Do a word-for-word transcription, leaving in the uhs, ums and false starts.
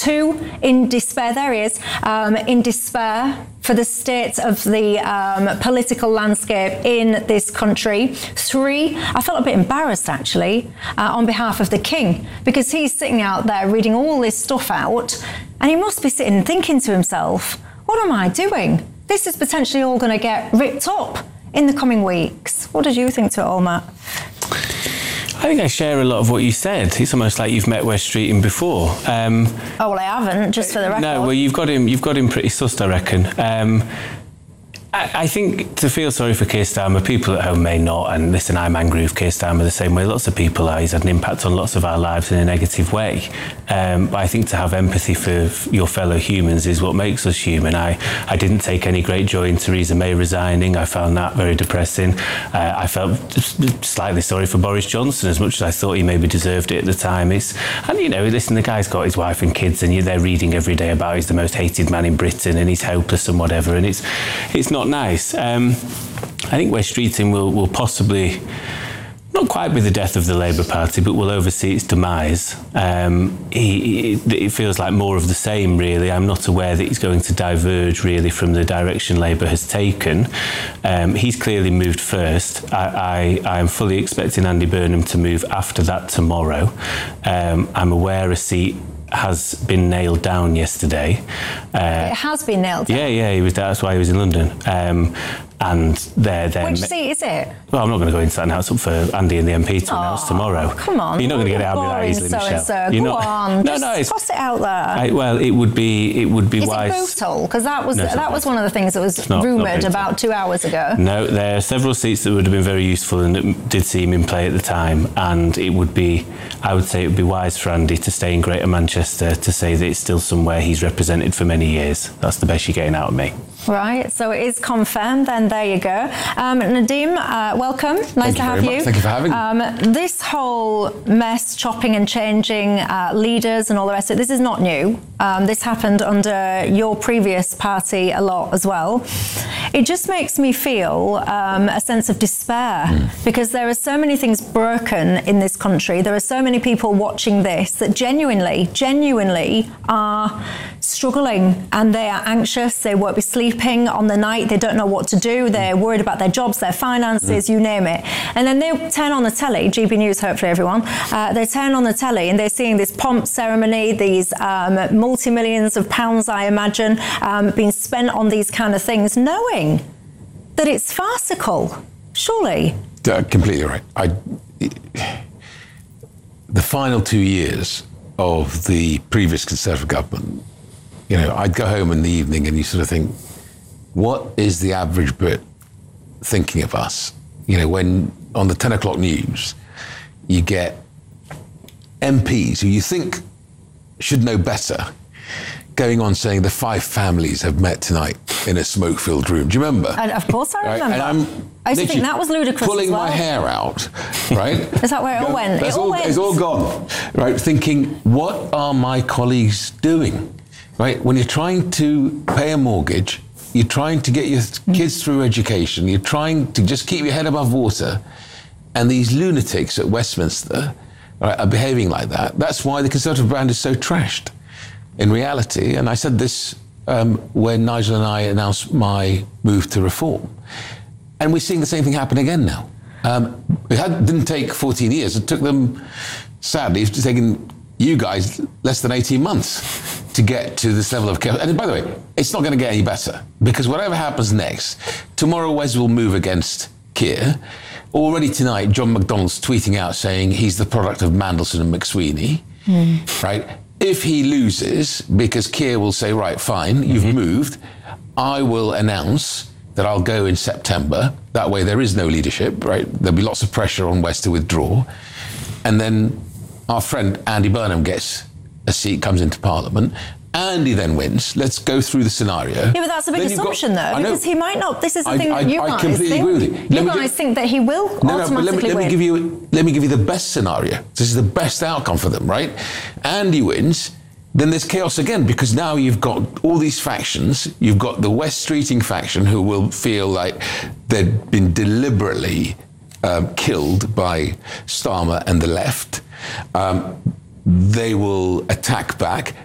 Two, in despair, there he is, um, in despair for the state of the um, political landscape in this country. Three, I felt a bit embarrassed actually uh, on behalf of the king, because he's sitting out there reading all this stuff out, and he must be sitting thinking to himself, what am I doing? This is potentially all going to get ripped up in the coming weeks. What did you think to it all, Matt? I think I share a lot of what you said. It's almost like you've met Wes Streeting before. Um, oh, well, I haven't, just for the record. No, well, you've got him You've got him pretty sussed, I reckon. Um, I, I think to feel sorry for Keir Starmer, people at home may not, and listen, I'm angry with Keir Starmer the same way lots of people are. He's had an impact on lots of our lives in a negative way. Um, but I think to have empathy for your fellow humans is what makes us human. I, I didn't take any great joy in Theresa May resigning. I found that very depressing. Uh, I felt slightly sorry for Boris Johnson, as much as I thought he maybe deserved it at the time. It's, and, you know, listen, the guy's got his wife and kids, and they're reading every day about he's the most hated man in Britain and he's hopeless and whatever, and it's it's not nice. Um, I think Wes Streeting will, will possibly not quite be the death of the Labour Party, but will oversee its demise. Um, he, it, it feels like more of the same, really. I'm not aware that he's going to diverge, really, from the direction Labour has taken. Um, he's clearly moved first. I, I, I'm fully expecting Andy Burnham to move after that tomorrow. Um, I'm aware a seat has been nailed down yesterday. Uh, it has been nailed down? Yeah, yeah, he was, that's why he was in London. Um, and they're then... Which seat is it? Well, I'm not going to go into that now. It's up for Andy and the M P to oh, announce tomorrow. Come on. You're not going to get it out of me that easily, so Michelle. And so. You're go not, on, no, just no, it's, toss it out there. I, well, it would be it would be is wise... Is it Bootle? Because that was no, that was one of the things that was rumoured about two hours ago. No, there are several seats that would have been very useful and that did seem in play at the time, and it would be, I would say it would be wise for Andy to stay in Greater Manchester, to say that it's still somewhere he's represented for many years. That's the best you're getting out of me. Right, so it is confirmed, then there you go. Um, Nadeem, uh, welcome. Nice Thank to you have very you. Much. Thank you for having um, me. This whole mess, chopping and changing uh, leaders and all the rest of it, this is not new. Um, this happened under your previous party a lot as well. It just makes me feel um, a sense of despair mm. because there are so many things broken in this country. There are so many people watching this that genuinely, genuinely are struggling, and they are anxious. They won't be sleeping on the night. They don't know what to do. They're worried about their jobs, their finances, mm. you name it. And then they turn on the telly, G B News, hopefully everyone, uh, they turn on the telly and they're seeing this pomp ceremony, these um, multi-millions of pounds, I imagine, um, being spent on these kind of things, knowing that it's farcical, surely. Uh, completely right. I, the final two years of the previous Conservative government, you know, I'd go home in the evening and you sort of think, what is the average Brit thinking of us? You know, when on the ten o'clock news, you get M Ps who you think should know better going on saying the five families have met tonight in a smoke-filled room. Do you remember? And of course I remember. Right? And I'm I used to think that was ludicrous pulling as well. my hair out, right? Is that where it all went? It all, all went. It's all gone, right? Thinking, what are my colleagues doing, right? When you're trying to pay a mortgage, you're trying to get your kids through education, you're trying to just keep your head above water, and these lunatics at Westminster right, are behaving like that. That's why the Conservative brand is so trashed. In reality, and I said this um, when Nigel and I announced my move to reform, and we're seeing the same thing happen again now. Um, it had, didn't take fourteen years. It took them, sadly, it's taken you guys less than eighteen months to get to this level of chaos. And by the way, it's not going to get any better, because whatever happens next, tomorrow Wes will move against Keir. Already tonight, John McDonnell's tweeting out saying he's the product of Mandelson and McSweeney, mm. right? If he loses, because Keir will say, right, fine, you've mm-hmm. moved, I will announce that I'll go in September. That way there is no leadership, right? There'll be lots of pressure on Wes to withdraw. And then our friend Andy Burnham gets a seat, comes into Parliament. Andy then wins. Let's go through the scenario. Yeah, but that's a big then assumption, got, though, because he might not. This is the I, thing I, that you I guys completely think. Agree with you. You guys give, think that he will no, automatically no, but let me, let win. Me give you, let me give you the best scenario. This is the best outcome for them, right? Andy wins. Then there's chaos again, because now you've got all these factions. You've got the Wes Streeting faction, who will feel like they've been deliberately um, killed by Starmer and the left. Um, they will attack back.